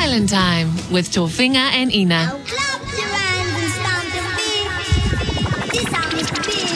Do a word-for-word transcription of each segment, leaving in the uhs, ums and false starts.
Island Time with Tofinga and Ina. Now clap your hands and stomp your feet. This song is for big.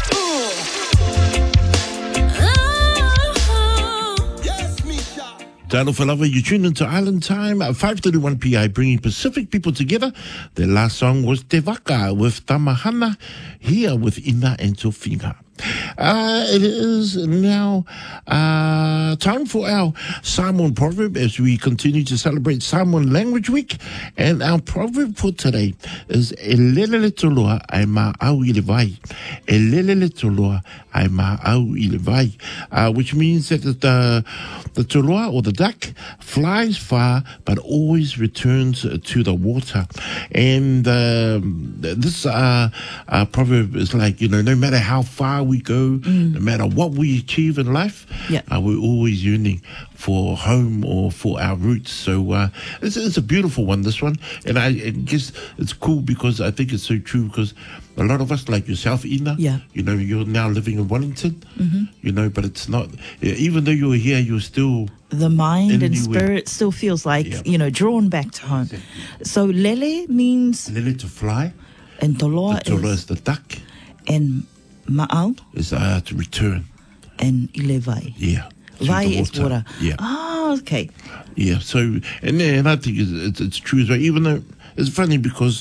Talo Falava, you tuned into Island Time at five thirty-one P I, bringing Pacific people together. Their last song was Te Waka with Tamahana, here with Ina and Tofinga. Uh, it is now uh, time for our Samoan proverb as we continue to celebrate Samoan Language Week. And our proverb for today is E lelele toloa ai mā au i le vai. E lelele toloa ai mā au i le vai. Uh, which means that the, the toloa or the duck flies far but always returns to the water. And uh, this uh, uh, proverb is like, you know, no matter how far we go, mm. no matter what we achieve in life, yeah. uh, we're always yearning for home or for our roots. So uh, it's, it's a beautiful one, this one. And I, I guess it's cool because I think it's so true because a lot of us, like yourself, Ina, yeah. you know, you're now living in Wellington, mm-hmm. you know, but it's not, even though you're here, you're still... The mind and anywhere. Spirit still feels like, yeah. you know, drawn back to home. Exactly. So lele means... Lele to fly. And toloa, the toloa is... is the duck. And ma'au? Is uh, to return. And ile vai? Yeah. Vai is water. Yeah. Ah, okay. Yeah, so, and, and I think it's, it's, it's true as well, even though it's funny because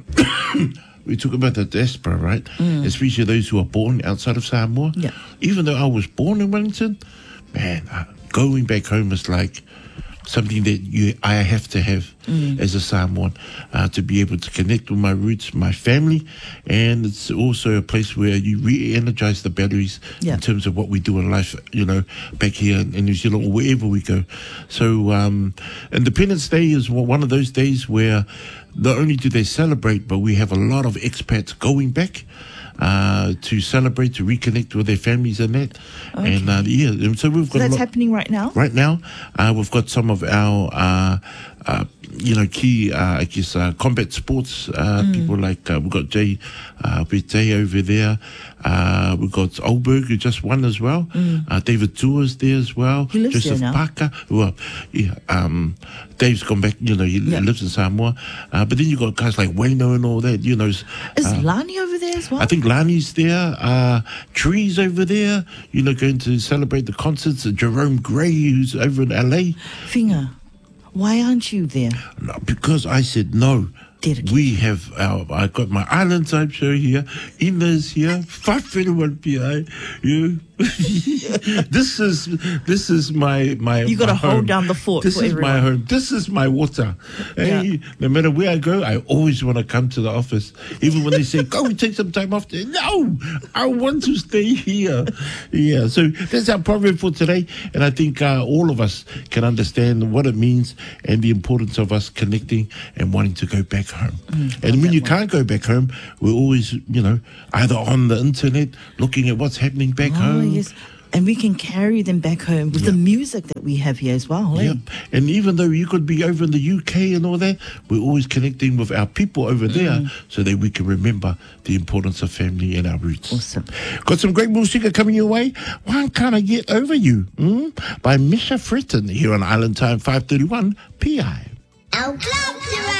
we talk about the diaspora, right? Mm. Especially those who are born outside of Samoa. Yeah. Even though I was born in Wellington, man, uh, going back home is like something that you I have to have mm. as a Samoan uh, to be able to connect with my roots, my family, and it's also a place where you re-energize the batteries yeah. in terms of what we do in life, you know, back here in New Zealand or wherever we go. So um, Independence Day is one of those days where not only do they celebrate, but we have a lot of expats going back Uh, to celebrate, to reconnect with their families and that. Okay. And uh, yeah, and so we've got so that's a lot, happening right now? Right now, uh, we've got some of our, uh, uh, you know, key, uh, I guess, uh, combat sports uh, mm. people like, uh, we've got Jay uh, Pete over there. Uh, we've got Olberg, who just won as well. Mm. Uh, David Tua's there as well. He lives Joseph there now. Parker. Well, yeah, um, Dave's gone back, you know, he yep. lives in Samoa. Uh, but then you've got guys like Wayno and all that, you know. Is uh, Lani over there as well? I think Lani's there. Uh, Trees over there, you know, going to celebrate the concerts. Uh, Jerome Gray, who's over in L A. Finger, why aren't you there? No, because I said no. Dedicated. We have our, I got my Island Time show here. Ina's here. five thirty-one P I. You. this is this is my my. You got to hold home. down the fort. This for is everyone. my home. This is my water. Hey, yeah. No matter where I go, I always want to come to the office. Even when they say, "Go, take some time off," there. No, I want to stay here. Yeah. So that's our proverb for today, and I think uh, all of us can understand what it means and the importance of us connecting and wanting to go back home. Mm, and when you one. can't go back home, we're always, you know, either on the internet looking at what's happening back oh, home. Yes. And we can carry them back home with yeah. the music that we have here as well. Yeah. Eh? And even though you could be over in the U K and all that, we're always connecting with our people over there mm. so that we can remember the importance of family and our roots. Awesome. Got some great music coming your way. Why Can't I Get Over You? Mm? By Misha Fretton here on Island Time five thirty-one P I. Now clap your